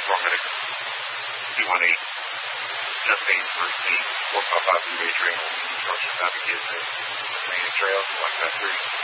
informative. 218, just aimed for speed, 455 2-way trail, instructions navigate the main trail, like that 3.